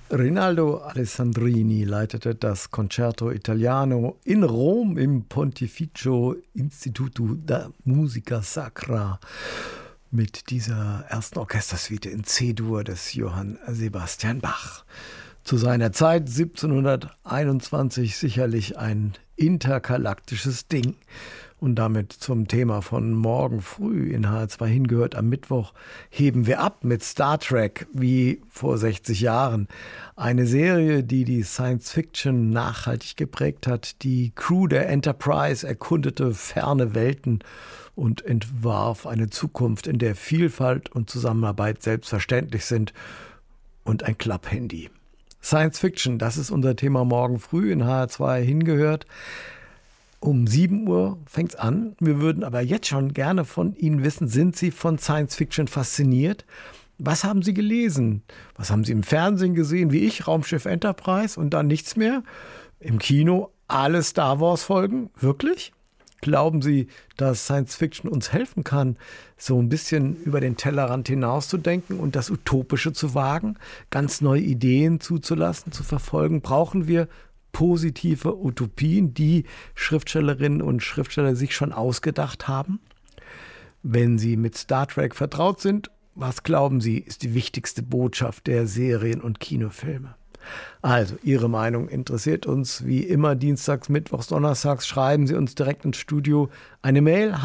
Rinaldo Alessandrini leitete das Concerto Italiano in Rom im Pontificio Instituto da Musica Sacra mit dieser ersten Orchestersuite in C-Dur des Johann Sebastian Bach. Zu seiner Zeit 1721 sicherlich ein intergalaktisches Ding. Und damit zum Thema von morgen früh in HR2 hingehört. Am Mittwoch heben wir ab mit Star Trek wie vor 60 Jahren. Eine Serie, die die Science Fiction nachhaltig geprägt hat. Die Crew der Enterprise erkundete ferne Welten und entwarf eine Zukunft, in der Vielfalt und Zusammenarbeit selbstverständlich sind und ein Klapphandy. Science Fiction, das ist unser Thema morgen früh in HR2 hingehört. Um 7 Uhr fängt es an. Wir würden aber jetzt schon gerne von Ihnen wissen, sind Sie von Science Fiction fasziniert? Was haben Sie gelesen? Was haben Sie im Fernsehen gesehen, wie ich, Raumschiff Enterprise und dann nichts mehr? Im Kino alle Star Wars Folgen? Wirklich? Glauben Sie, dass Science Fiction uns helfen kann, so ein bisschen über den Tellerrand hinauszudenken und das Utopische zu wagen, ganz neue Ideen zuzulassen, zu verfolgen? Brauchen wir positive Utopien, die Schriftstellerinnen und Schriftsteller sich schon ausgedacht haben? Wenn Sie mit Star Trek vertraut sind, was glauben Sie, ist die wichtigste Botschaft der Serien und Kinofilme? Also, Ihre Meinung interessiert uns wie immer dienstags, mittwochs, donnerstags. Schreiben Sie uns direkt ins Studio eine Mail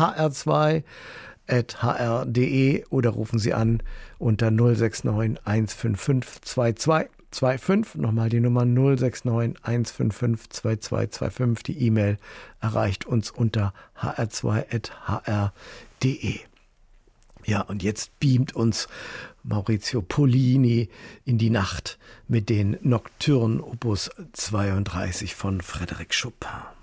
hr2@hr.de oder rufen Sie an unter 069 155 2225. Nochmal die Nummer 069 155 2225. Die E-Mail erreicht uns unter hr2@hr.de. Ja, und jetzt beamt uns Maurizio Pollini in die Nacht mit den Nocturnen Opus 32 von Frédéric Chopin.